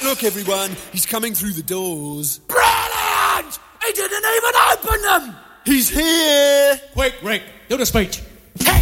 Look, everyone, he's coming through the doors. Brilliant! He didn't even open them! He's here! Quick, Rick, do the speech. Hey!